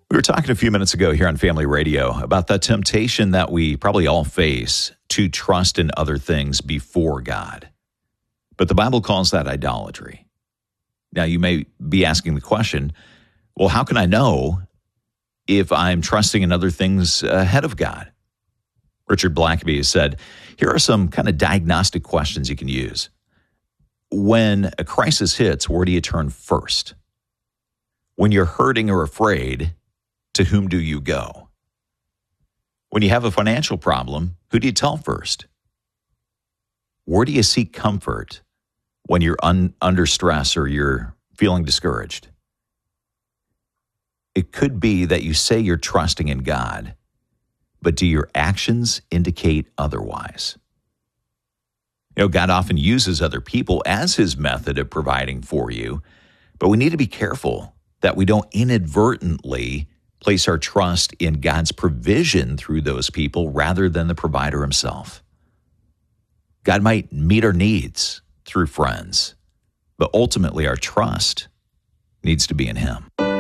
We were talking a few minutes ago here on Family Radio about the temptation that we probably all face to trust in other things before God. But the Bible calls that idolatry. Now, you may be asking the question, well, how can I know if I'm trusting in other things ahead of God? Richard Blackaby has said, here are some kind of diagnostic questions you can use. When a crisis hits, where do you turn first? When you're hurting or afraid, to whom do you go? When you have a financial problem, who do you tell first? Where do you seek comfort when you're under stress or you're feeling discouraged? It could be that you say you're trusting in God, but do your actions indicate otherwise? You know, God often uses other people as his method of providing for you, but we need to be careful that we don't inadvertently place our trust in God's provision through those people rather than the provider himself. God might meet our needs through friends, but ultimately our trust needs to be in him.